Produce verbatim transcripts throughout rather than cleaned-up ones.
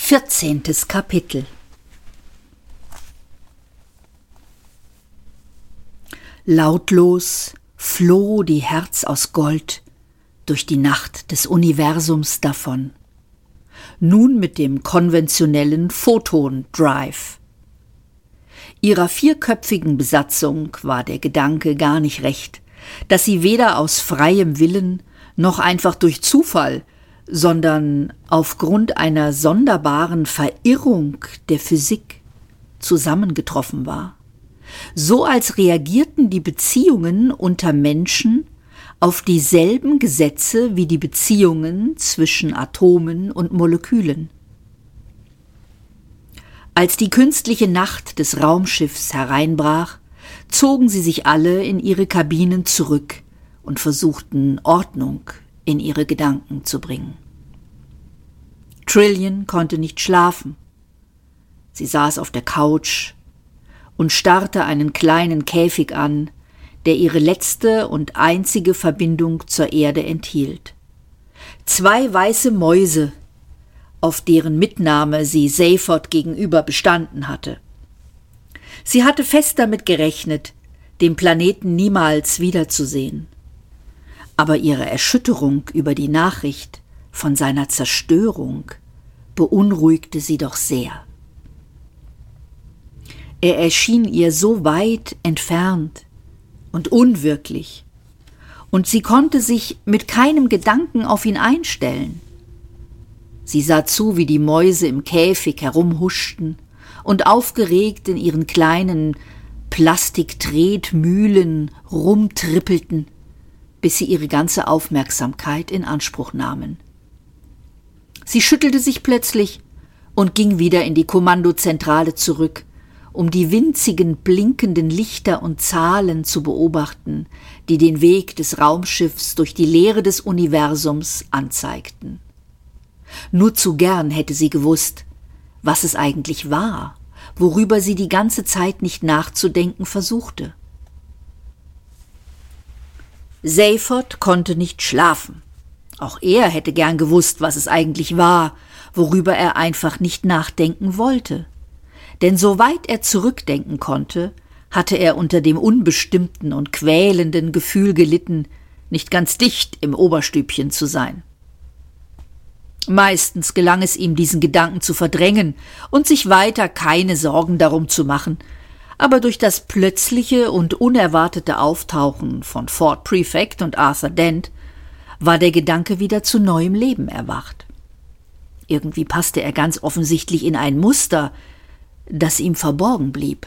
Vierzehntes Kapitel. Lautlos floh die Herz aus Gold durch die Nacht des Universums davon. Nun mit dem konventionellen Photon-Drive. Ihrer vierköpfigen Besatzung war der Gedanke gar nicht recht, dass sie weder aus freiem Willen noch einfach durch Zufall, sondern aufgrund einer sonderbaren Verirrung der Physik zusammengetroffen war. So als reagierten die Beziehungen unter Menschen auf dieselben Gesetze wie die Beziehungen zwischen Atomen und Molekülen. Als die künstliche Nacht des Raumschiffs hereinbrach, zogen sie sich alle in ihre Kabinen zurück und versuchten Ordnung in ihre Gedanken zu bringen. Trillian konnte nicht schlafen. Sie saß auf der Couch und starrte einen kleinen Käfig an, der ihre letzte und einzige Verbindung zur Erde enthielt. Zwei weiße Mäuse, auf deren Mitnahme sie Seyfert gegenüber bestanden hatte. Sie hatte fest damit gerechnet, den Planeten niemals wiederzusehen. Aber ihre Erschütterung über die Nachricht von seiner Zerstörung beunruhigte sie doch sehr. Er erschien ihr so weit entfernt und unwirklich, und sie konnte sich mit keinem Gedanken auf ihn einstellen. Sie sah zu, wie die Mäuse im Käfig herumhuschten und aufgeregt in ihren kleinen Plastiktretmühlen rumtrippelten, bis sie ihre ganze Aufmerksamkeit in Anspruch nahmen. Sie schüttelte sich plötzlich und ging wieder in die Kommandozentrale zurück, um die winzigen blinkenden Lichter und Zahlen zu beobachten, die den Weg des Raumschiffs durch die Leere des Universums anzeigten. Nur zu gern hätte sie gewusst, was es eigentlich war, worüber sie die ganze Zeit nicht nachzudenken versuchte. Seyfert konnte nicht schlafen. Auch er hätte gern gewusst, was es eigentlich war, worüber er einfach nicht nachdenken wollte. Denn soweit er zurückdenken konnte, hatte er unter dem unbestimmten und quälenden Gefühl gelitten, nicht ganz dicht im Oberstübchen zu sein. Meistens gelang es ihm, diesen Gedanken zu verdrängen und sich weiter keine Sorgen darum zu machen, aber durch das plötzliche und unerwartete Auftauchen von Ford Prefect und Arthur Dent war der Gedanke wieder zu neuem Leben erwacht. Irgendwie passte er ganz offensichtlich in ein Muster, das ihm verborgen blieb.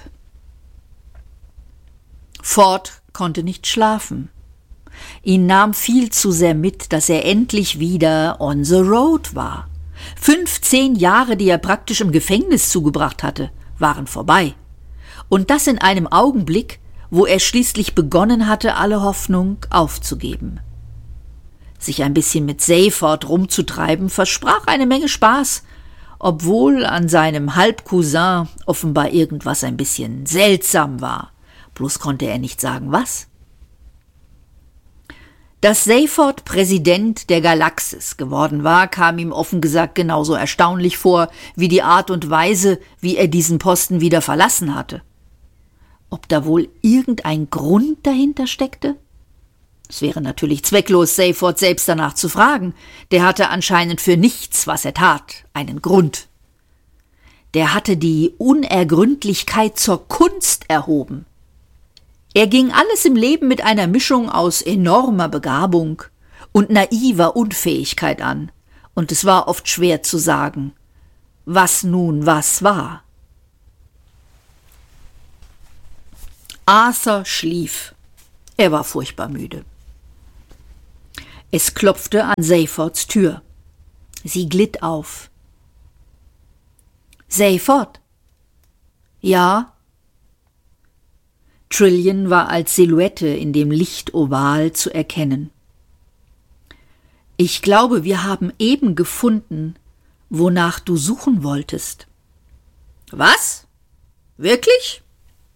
Ford konnte nicht schlafen. Ihn nahm viel zu sehr mit, dass er endlich wieder on the road war. Fünfzehn Jahre, die er praktisch im Gefängnis zugebracht hatte, waren vorbei. Und das in einem Augenblick, wo er schließlich begonnen hatte, alle Hoffnung aufzugeben. Sich ein bisschen mit Seyfert rumzutreiben, versprach eine Menge Spaß, obwohl an seinem Halbcousin offenbar irgendwas ein bisschen seltsam war. Bloß konnte er nicht sagen, was. Dass Seyfert Präsident der Galaxis geworden war, kam ihm offen gesagt genauso erstaunlich vor, wie die Art und Weise, wie er diesen Posten wieder verlassen hatte. Ob da wohl irgendein Grund dahinter steckte? Es wäre natürlich zwecklos, Seyfert selbst danach zu fragen. Der hatte anscheinend für nichts, was er tat, einen Grund. Der hatte die Unergründlichkeit zur Kunst erhoben. Er ging alles im Leben mit einer Mischung aus enormer Begabung und naiver Unfähigkeit an, und es war oft schwer zu sagen, was nun was war. Arthur schlief. Er war furchtbar müde. Es klopfte an Seyferts Tür. Sie glitt auf. »Seyfert?« »Ja?« Trillian war als Silhouette in dem Lichtoval zu erkennen. »Ich glaube, wir haben eben gefunden, wonach du suchen wolltest.« »Was? Wirklich?«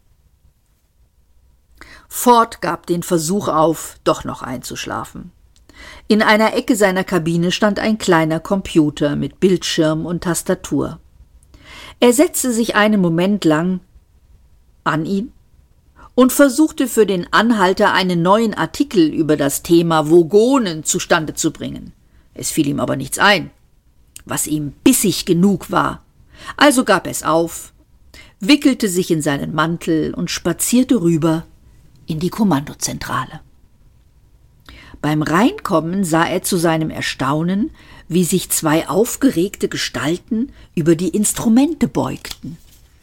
Ford gab den Versuch auf, doch noch einzuschlafen. In einer Ecke seiner Kabine stand ein kleiner Computer mit Bildschirm und Tastatur. Er setzte sich einen Moment lang an ihn und versuchte für den Anhalter einen neuen Artikel über das Thema Vogonen zustande zu bringen. Es fiel ihm aber nichts ein, was ihm bissig genug war. Also gab er es auf, wickelte sich in seinen Mantel und spazierte rüber in die Kommandozentrale. Beim Reinkommen sah er zu seinem Erstaunen, wie sich zwei aufgeregte Gestalten über die Instrumente beugten.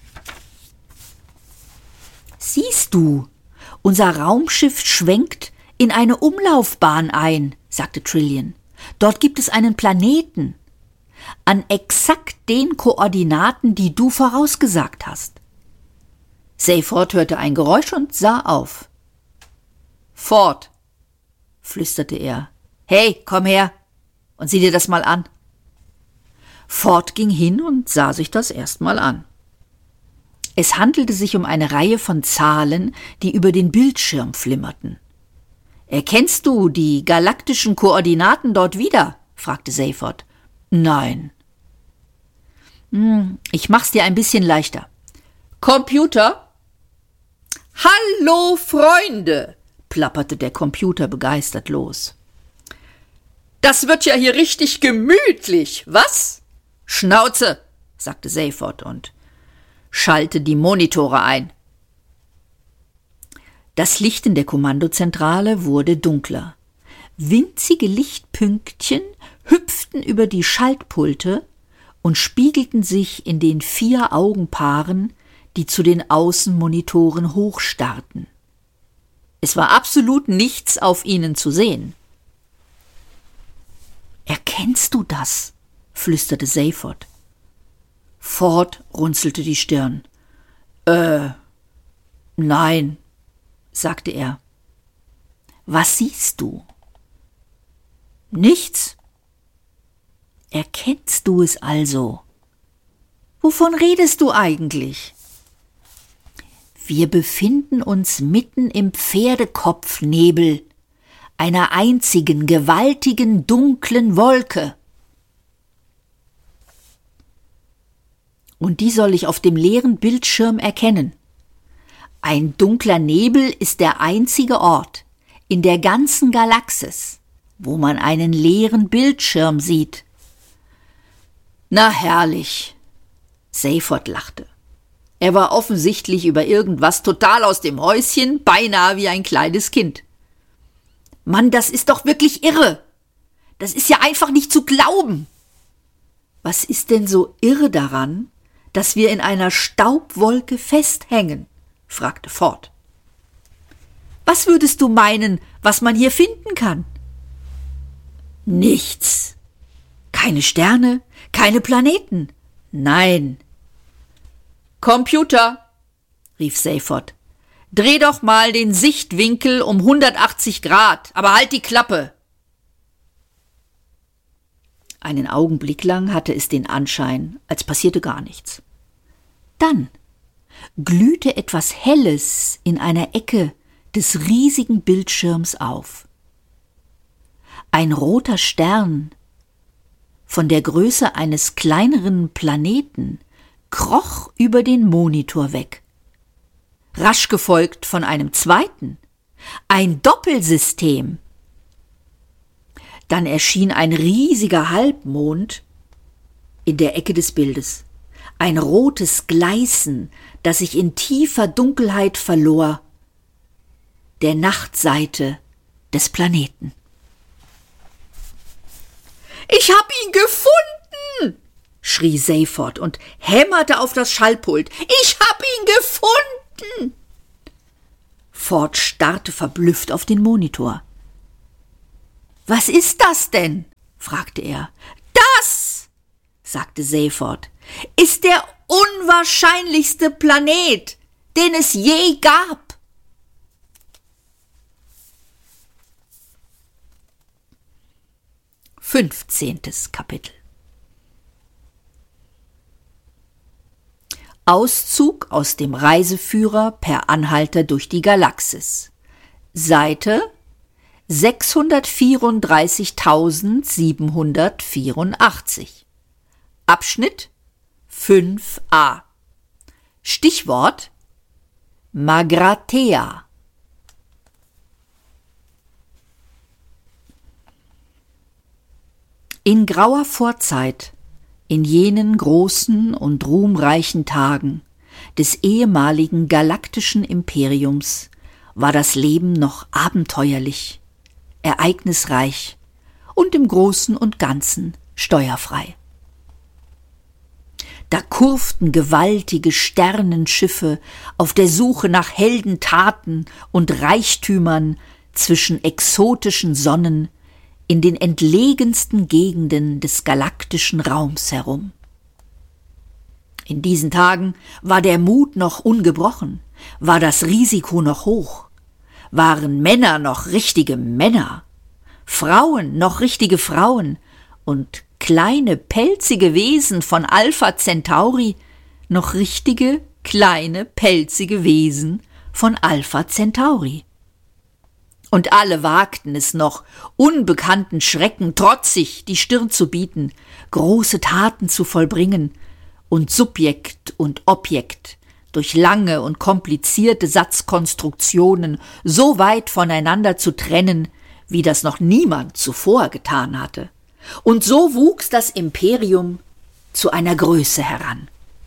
»Siehst du, unser Raumschiff schwenkt in eine Umlaufbahn ein«, sagte Trillian. »Dort gibt es einen Planeten, an exakt den Koordinaten, die du vorausgesagt hast.« Seyfort hörte ein Geräusch und sah auf. »Ford«, flüsterte er. »Hey, komm her und sieh dir das mal an.« Ford ging hin und sah sich das erstmal an. Es handelte sich um eine Reihe von Zahlen, die über den Bildschirm flimmerten. »Erkennst du die galaktischen Koordinaten dort wieder?« fragte Seyfort. »Nein.« »Hm, ich mach's dir ein bisschen leichter. Computer?« »Hallo, Freunde«, plapperte der Computer begeistert los. »Das wird ja hier richtig gemütlich, was?« »Schnauze«, sagte Seyfort und schalte die Monitore ein. Das Licht in der Kommandozentrale wurde dunkler. Winzige Lichtpünktchen hüpften über die Schaltpulte und spiegelten sich in den vier Augenpaaren, die zu den Außenmonitoren hochstarrten. Es war absolut nichts auf ihnen zu sehen. »Erkennst du das?« flüsterte Seyfort. Ford runzelte die Stirn. »Äh, nein«, sagte er. »Was siehst du?« »Nichts.« »Erkennst du es also?« »Wovon redest du eigentlich?« »Wir befinden uns mitten im Pferdekopfnebel, einer einzigen, gewaltigen, dunklen Wolke. Und die soll ich auf dem leeren Bildschirm erkennen. Ein dunkler Nebel ist der einzige Ort in der ganzen Galaxis, wo man einen leeren Bildschirm sieht.« »Na herrlich«, Seyfort lachte. Er war offensichtlich über irgendwas total aus dem Häuschen, beinahe wie ein kleines Kind. »Mann, das ist doch wirklich irre! Das ist ja einfach nicht zu glauben!« »Was ist denn so irre daran, dass wir in einer Staubwolke festhängen?« fragte Ford. »Was würdest du meinen, was man hier finden kann?« »Nichts. Keine Sterne, keine Planeten. Nein.« »Computer«, rief Seyfort, »dreh doch mal den Sichtwinkel um hundertachtzig Grad, aber halt die Klappe.« Einen Augenblick lang hatte es den Anschein, als passierte gar nichts. Dann glühte etwas Helles in einer Ecke des riesigen Bildschirms auf. Ein roter Stern von der Größe eines kleineren Planeten kroch über den Monitor weg. Rasch gefolgt von einem zweiten, ein Doppelsystem. Dann erschien ein riesiger Halbmond in der Ecke des Bildes. Ein rotes Gleißen, das sich in tiefer Dunkelheit verlor, der Nachtseite des Planeten. »Ich hab ihn gefunden!« schrie Seyfort und hämmerte auf das Schallpult. »Ich hab ihn gefunden!« Ford starrte verblüfft auf den Monitor. »Was ist das denn?« fragte er. »Das«, sagte Seyfort, »ist der unwahrscheinlichste Planet, den es je gab.« Fünfzehntes Kapitel. Auszug aus dem Reiseführer per Anhalter durch die Galaxis. Seite sechshundertvierunddreißigtausendsiebenhundertvierundachtzig. Abschnitt fünf a. Stichwort Magrathea. In grauer Vorzeit, in jenen großen und ruhmreichen Tagen des ehemaligen galaktischen Imperiums, war das Leben noch abenteuerlich, ereignisreich und im Großen und Ganzen steuerfrei. Da kurften gewaltige Sternenschiffe auf der Suche nach Heldentaten und Reichtümern zwischen exotischen Sonnen in den entlegensten Gegenden des galaktischen Raums herum. In diesen Tagen war der Mut noch ungebrochen, war das Risiko noch hoch, waren Männer noch richtige Männer, Frauen noch richtige Frauen und kleine pelzige Wesen von Alpha Centauri noch richtige kleine pelzige Wesen von Alpha Centauri. Und alle wagten es noch, unbekannten Schrecken trotzig die Stirn zu bieten, große Taten zu vollbringen und Subjekt und Objekt durch lange und komplizierte Satzkonstruktionen so weit voneinander zu trennen, wie das noch niemand zuvor getan hatte. Und so wuchs das Imperium zu einer Größe heran.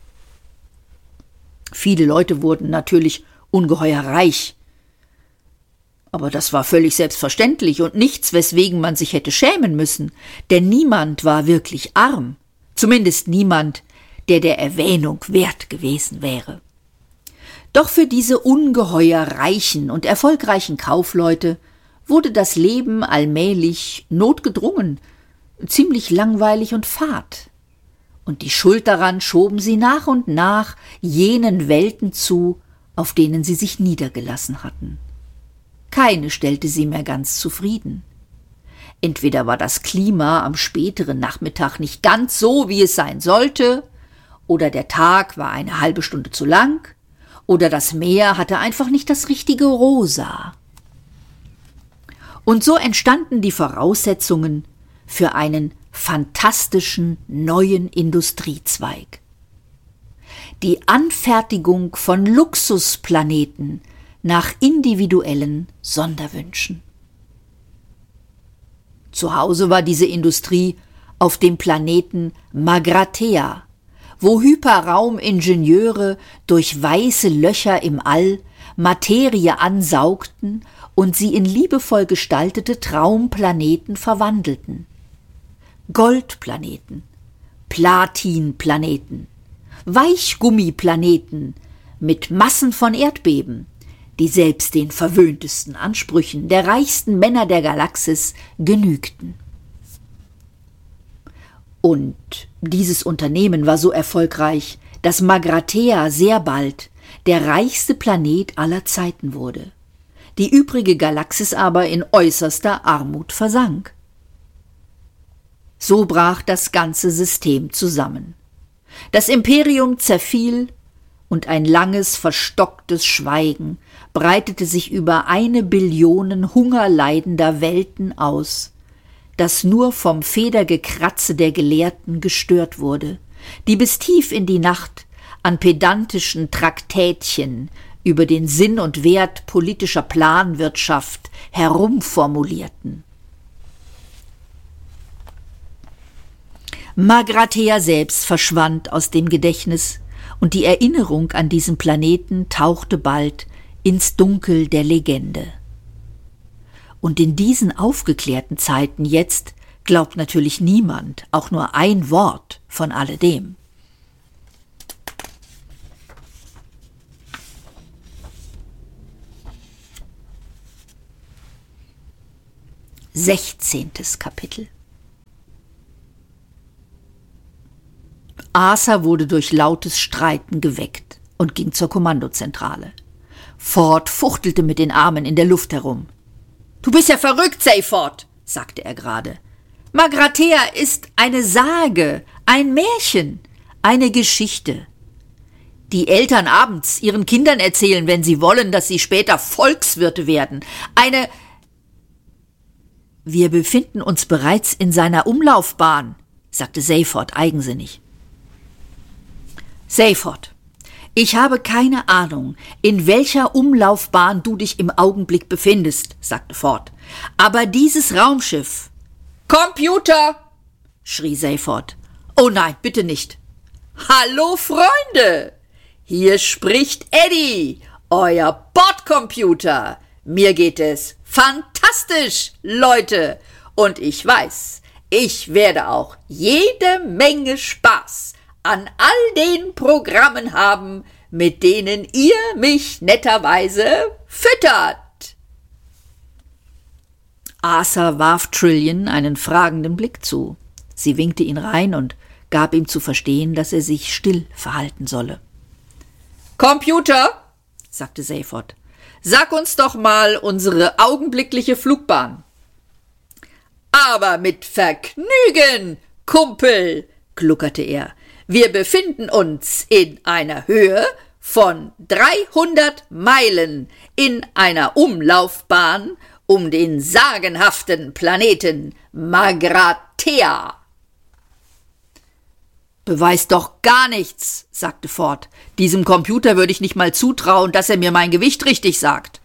Viele Leute wurden natürlich ungeheuer reich, aber das war völlig selbstverständlich und nichts, weswegen man sich hätte schämen müssen, denn niemand war wirklich arm, zumindest niemand, der der Erwähnung wert gewesen wäre. Doch für diese ungeheuer reichen und erfolgreichen Kaufleute wurde das Leben allmählich notgedrungen, ziemlich langweilig und fad. Und die Schuld daran schoben sie nach und nach jenen Welten zu, auf denen sie sich niedergelassen hatten. Keine stellte sie mehr ganz zufrieden. Entweder war das Klima am späteren Nachmittag nicht ganz so, wie es sein sollte, oder der Tag war eine halbe Stunde zu lang, oder das Meer hatte einfach nicht das richtige Rosa. Und so entstanden die Voraussetzungen für einen fantastischen neuen Industriezweig. Die Anfertigung von Luxusplaneten nach individuellen Sonderwünschen. Zu Hause war diese Industrie auf dem Planeten Magrathea, wo Hyperraumingenieure durch weiße Löcher im All Materie ansaugten und sie in liebevoll gestaltete Traumplaneten verwandelten. Goldplaneten, Platinplaneten, Weichgummiplaneten mit Massen von Erdbeben, die selbst den verwöhntesten Ansprüchen der reichsten Männer der Galaxis genügten. Und dieses Unternehmen war so erfolgreich, dass Magrathea sehr bald der reichste Planet aller Zeiten wurde, die übrige Galaxis aber in äußerster Armut versank. So brach das ganze System zusammen. Das Imperium zerfiel und ein langes, verstocktes Schweigen breitete sich über eine Billion hungerleidender Welten aus, das nur vom Federgekratze der Gelehrten gestört wurde, die bis tief in die Nacht an pedantischen Traktätchen über den Sinn und Wert politischer Planwirtschaft herumformulierten. Magrathea selbst verschwand aus dem Gedächtnis, und die Erinnerung an diesen Planeten tauchte bald ins Dunkel der Legende. Und in diesen aufgeklärten Zeiten jetzt glaubt natürlich niemand auch nur ein Wort von alledem. Sechzehntes Kapitel. Arthur wurde durch lautes Streiten geweckt und ging zur Kommandozentrale. Ford fuchtelte mit den Armen in der Luft herum. »Du bist ja verrückt, Seyford«, sagte er gerade. »Magrathea ist eine Sage, ein Märchen, eine Geschichte, die Eltern abends ihren Kindern erzählen, wenn sie wollen, dass sie später Volkswirte werden. Eine...« Wir befinden uns bereits in seiner Umlaufbahn, sagte Seyford eigensinnig. Seyford, ich habe keine Ahnung, in welcher Umlaufbahn du dich im Augenblick befindest, sagte Ford. Aber dieses Raumschiff... Computer! Schrie Seyford. Oh nein, bitte nicht. Hallo, Freunde! Hier spricht Eddie, euer Bordcomputer. Mir geht es fantastisch, Leute. Und ich weiß, ich werde auch jede Menge Spaß an all den Programmen haben, mit denen ihr mich netterweise füttert. Arthur warf Trillian einen fragenden Blick zu. Sie winkte ihn rein und gab ihm zu verstehen, dass er sich still verhalten solle. »Computer«, sagte Seyford, »sag uns doch mal unsere augenblickliche Flugbahn.« »Aber mit Vergnügen, Kumpel«, gluckerte er. »Wir befinden uns in einer Höhe von dreihundert Meilen in einer Umlaufbahn um den sagenhaften Planeten Magrathea.« »Beweist doch gar nichts«, sagte Ford. »Diesem Computer würde ich nicht mal zutrauen, dass er mir mein Gewicht richtig sagt.«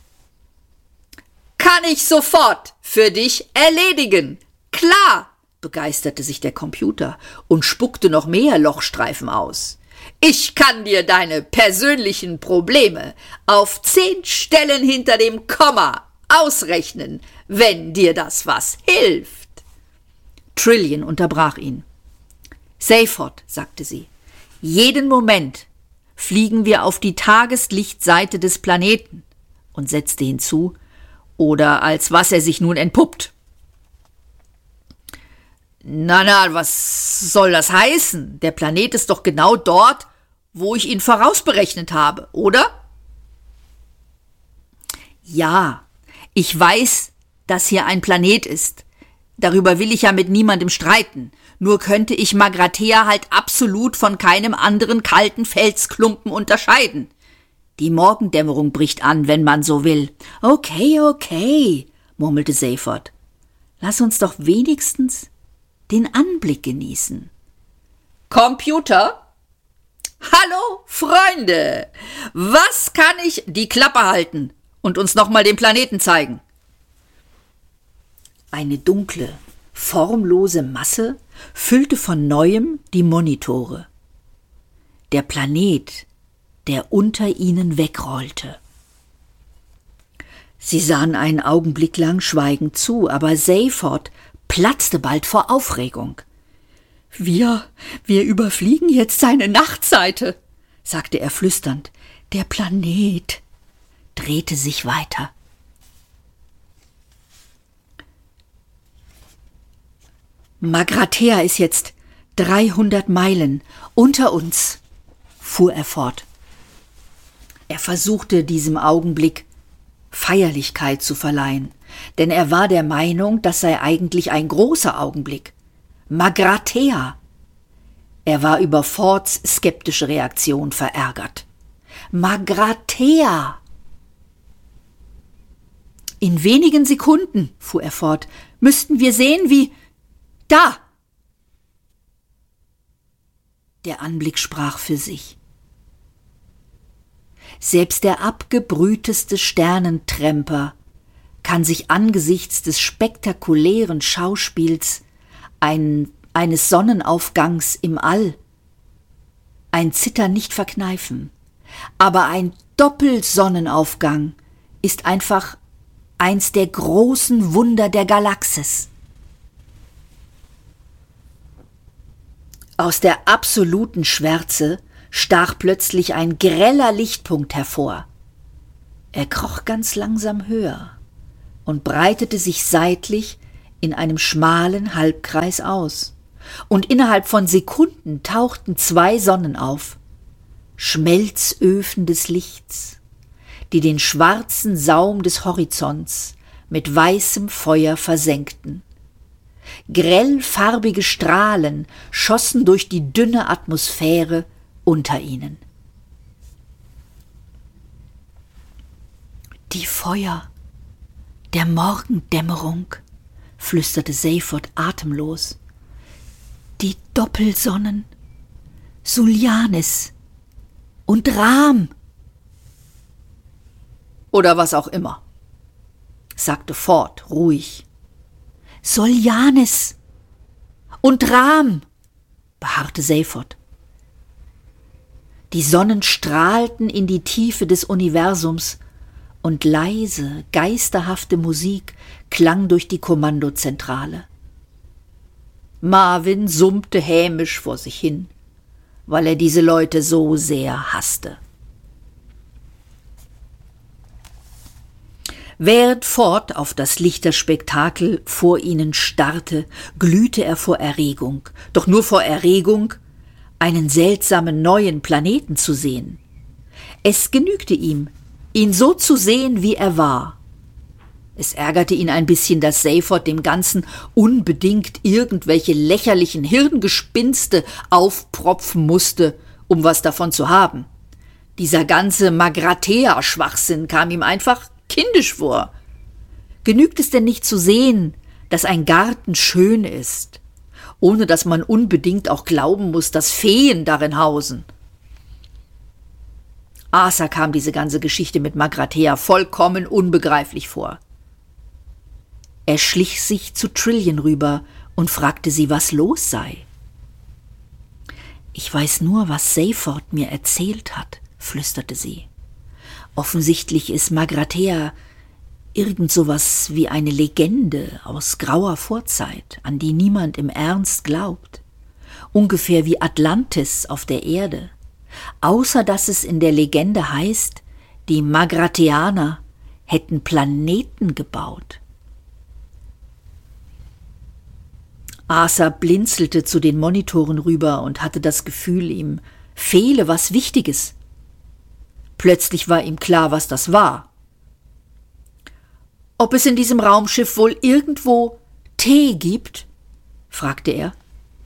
»Kann ich sofort für dich erledigen. Klar«, begeisterte sich der Computer und spuckte noch mehr Lochstreifen aus. »Ich kann dir deine persönlichen Probleme auf zehn Stellen hinter dem Komma ausrechnen, wenn dir das was hilft.« Trillian unterbrach ihn. »Seyford«, sagte sie, »jeden Moment fliegen wir auf die Tageslichtseite des Planeten«, und setzte hinzu, »oder als was er sich nun entpuppt.« »Na, na, was soll das heißen? Der Planet ist doch genau dort, wo ich ihn vorausberechnet habe, oder?« »Ja, ich weiß, dass hier ein Planet ist. Darüber will ich ja mit niemandem streiten. Nur könnte ich Magrathea halt absolut von keinem anderen kalten Felsklumpen unterscheiden. Die Morgendämmerung bricht an, wenn man so will.« »Okay, okay«, murmelte Seyford. »Lass uns doch wenigstens den Anblick genießen.« »Computer? Hallo, Freunde! Was kann ich die Klappe halten und uns nochmal den Planeten zeigen?« Eine dunkle, formlose Masse füllte von neuem die Monitore. Der Planet, der unter ihnen wegrollte. Sie sahen einen Augenblick lang schweigend zu, aber Seyford platzte bald vor Aufregung. »Wir, wir überfliegen jetzt seine Nachtseite«, sagte er flüsternd. »Der Planet drehte sich weiter.« »Magrathea ist jetzt dreihundert Meilen unter uns«, fuhr er fort. Er versuchte diesem Augenblick Feierlichkeit zu verleihen, denn er war der Meinung, das sei eigentlich ein großer Augenblick. Magrathea! Er war über Fords skeptische Reaktion verärgert. Magrathea! »In wenigen Sekunden«, fuhr er fort, »müssten wir sehen, wie... Da!« Der Anblick sprach für sich. Selbst der abgebrühteste Sternentremper kann sich angesichts des spektakulären Schauspiels ein, eines Sonnenaufgangs im All ein Zittern nicht verkneifen. Aber ein Doppelsonnenaufgang ist einfach eins der großen Wunder der Galaxis. Aus der absoluten Schwärze stach plötzlich ein greller Lichtpunkt hervor. Er kroch ganz langsam höher und breitete sich seitlich in einem schmalen Halbkreis aus. Und innerhalb von Sekunden tauchten zwei Sonnen auf, Schmelzöfen des Lichts, die den schwarzen Saum des Horizonts mit weißem Feuer versenkten. Grellfarbige Strahlen schossen durch die dünne Atmosphäre unter ihnen. Die Feuer der Morgendämmerung, flüsterte Seyfort atemlos. Die Doppelsonnen, Suljanis und Ram. Oder was auch immer, sagte Ford ruhig. Soljanis und Ram, beharrte Seyfort. Die Sonnen strahlten in die Tiefe des Universums, und leise, geisterhafte Musik klang durch die Kommandozentrale. Marvin summte hämisch vor sich hin, weil er diese Leute so sehr hasste. Während Ford auf das Lichterspektakel vor ihnen starrte, glühte er vor Erregung, doch nur vor Erregung, einen seltsamen neuen Planeten zu sehen. Es genügte ihm, ihn so zu sehen, wie er war. Es ärgerte ihn ein bisschen, dass Seyfort dem Ganzen unbedingt irgendwelche lächerlichen Hirngespinste aufpropfen musste, um was davon zu haben. Dieser ganze Magrathea-Schwachsinn kam ihm einfach kindisch vor. Genügt es denn nicht zu sehen, dass ein Garten schön ist, ohne dass man unbedingt auch glauben muss, dass Feen darin hausen? Arthur kam diese ganze Geschichte mit Magrathea vollkommen unbegreiflich vor. Er schlich sich zu Trillian rüber und fragte sie, was los sei. »Ich weiß nur, was Seyfort mir erzählt hat«, flüsterte sie. »Offensichtlich ist Magrathea irgend sowas wie eine Legende aus grauer Vorzeit, an die niemand im Ernst glaubt. Ungefähr wie Atlantis auf der Erde. Außer dass es in der Legende heißt, die Magratheaner hätten Planeten gebaut.« Arthur blinzelte zu den Monitoren rüber und hatte das Gefühl, ihm fehle was Wichtiges. Plötzlich war ihm klar, was das war. »Ob es in diesem Raumschiff wohl irgendwo Tee gibt?« fragte er.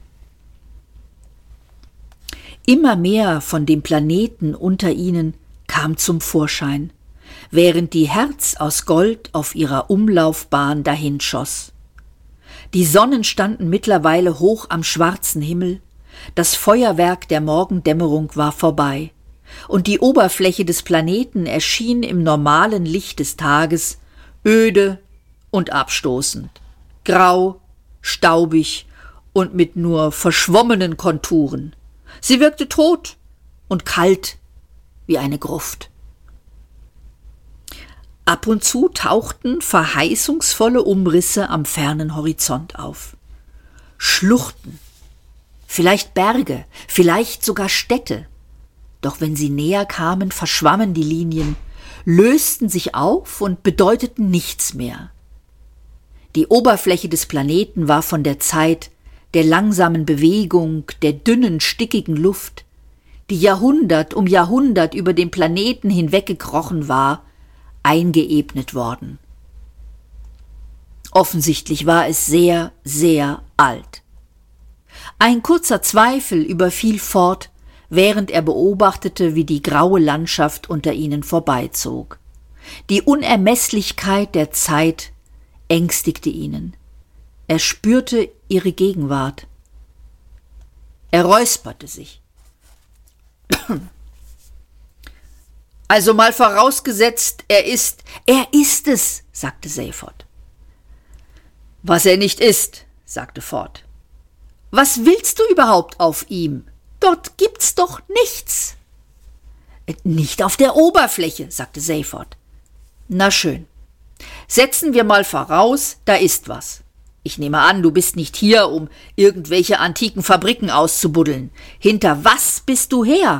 Immer mehr von dem Planeten unter ihnen kam zum Vorschein, während die Herz aus Gold auf ihrer Umlaufbahn dahinschoss. Die Sonnen standen mittlerweile hoch am schwarzen Himmel, das Feuerwerk der Morgendämmerung war vorbei, und die Oberfläche des Planeten erschien im normalen Licht des Tages öde und abstoßend, grau, staubig und mit nur verschwommenen Konturen. Sie wirkte tot und kalt wie eine Gruft. Ab und zu tauchten verheißungsvolle Umrisse am fernen Horizont auf. Schluchten, vielleicht Berge, vielleicht sogar Städte. Doch wenn sie näher kamen, verschwammen die Linien, lösten sich auf und bedeuteten nichts mehr. Die Oberfläche des Planeten war von der Zeit der langsamen Bewegung, der dünnen, stickigen Luft, die Jahrhundert um Jahrhundert über den Planeten hinweggekrochen war, eingeebnet worden. Offensichtlich war es sehr, sehr alt. Ein kurzer Zweifel überfiel Ford, während er beobachtete, wie die graue Landschaft unter ihnen vorbeizog. Die Unermesslichkeit der Zeit ängstigte ihn. Er spürte ihre Gegenwart. Er räusperte sich. »Also mal vorausgesetzt, er ist...« »Er ist es«, sagte Seyfort. »Was er nicht ist«, sagte Ford. »Was willst du überhaupt auf ihm? Dort gibt's doch nichts.« »Nicht auf der Oberfläche«, sagte Seyfort. »Na schön. Setzen wir mal voraus, da ist was. Ich nehme an, du bist nicht hier, um irgendwelche antiken Fabriken auszubuddeln. Hinter was bist du her?«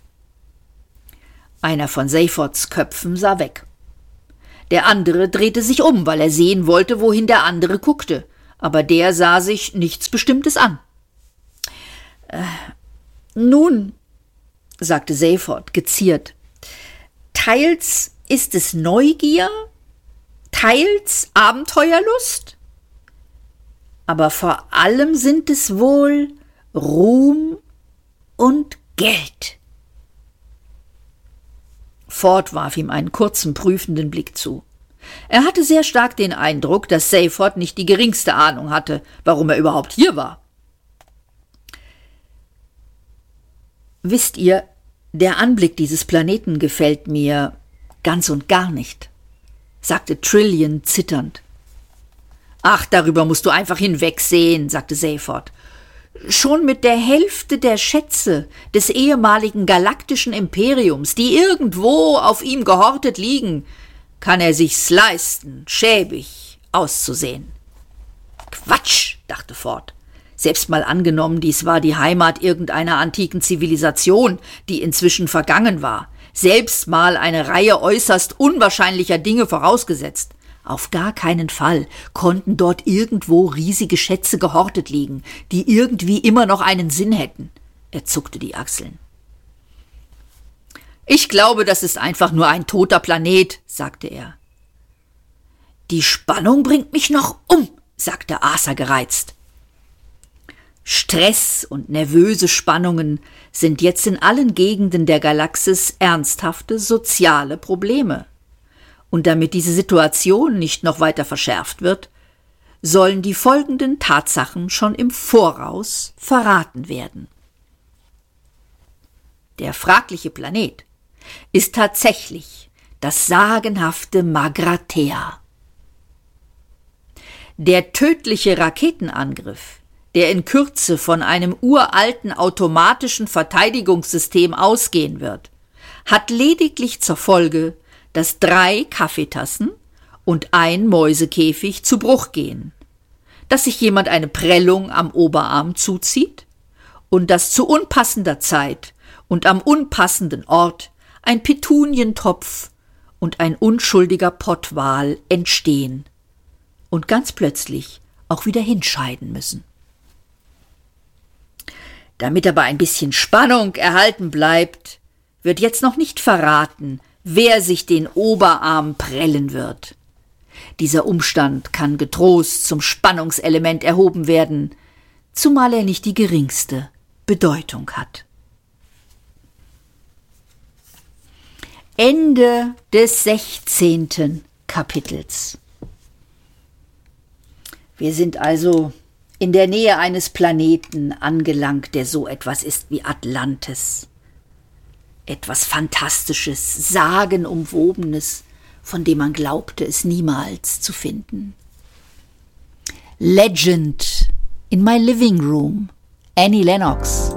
Einer von Seyforts Köpfen sah weg. Der andere drehte sich um, weil er sehen wollte, wohin der andere guckte, aber der sah sich nichts Bestimmtes an. Äh, »Nun«, sagte Seyfort geziert, »teils ist es Neugier, teils Abenteuerlust, aber vor allem sind es wohl Ruhm und Geld.« Ford warf ihm einen kurzen, prüfenden Blick zu. Er hatte sehr stark den Eindruck, dass Seyford nicht die geringste Ahnung hatte, warum er überhaupt hier war. »Wisst ihr, der Anblick dieses Planeten gefällt mir ganz und gar nicht«, sagte Trillian zitternd. »Ach, darüber musst du einfach hinwegsehen«, sagte Seyford. »Schon mit der Hälfte der Schätze des ehemaligen galaktischen Imperiums, die irgendwo auf ihm gehortet liegen, kann er sich's leisten, schäbig auszusehen.« »Quatsch«, dachte Ford. »Selbst mal angenommen, dies war die Heimat irgendeiner antiken Zivilisation, die inzwischen vergangen war. Selbst mal eine Reihe äußerst unwahrscheinlicher Dinge vorausgesetzt. Auf gar keinen Fall konnten dort irgendwo riesige Schätze gehortet liegen, die irgendwie immer noch einen Sinn hätten.« Er zuckte die Achseln. »Ich glaube, das ist einfach nur ein toter Planet«, sagte er. »Die Spannung bringt mich noch um«, sagte Arthur gereizt. Stress und nervöse Spannungen sind jetzt in allen Gegenden der Galaxis ernsthafte soziale Probleme. Und damit diese Situation nicht noch weiter verschärft wird, sollen die folgenden Tatsachen schon im Voraus verraten werden. Der fragliche Planet ist tatsächlich das sagenhafte Magrathea. Der tödliche Raketenangriff, der in Kürze von einem uralten automatischen Verteidigungssystem ausgehen wird, hat lediglich zur Folge, dass drei Kaffeetassen und ein Mäusekäfig zu Bruch gehen, dass sich jemand eine Prellung am Oberarm zuzieht und dass zu unpassender Zeit und am unpassenden Ort ein Petunientopf und ein unschuldiger Pottwal entstehen und ganz plötzlich auch wieder hinscheiden müssen. Damit aber ein bisschen Spannung erhalten bleibt, wird jetzt noch nicht verraten, wer sich den Oberarm prellen wird. Dieser Umstand kann getrost zum Spannungselement erhoben werden, zumal er nicht die geringste Bedeutung hat. Ende des sechzehnten Kapitels. Wir sind also in der Nähe eines Planeten angelangt, der so etwas ist wie Atlantis. Etwas Fantastisches, Sagenumwobenes, von dem man glaubte, es niemals zu finden. Legend in my living room, Annie Lennox.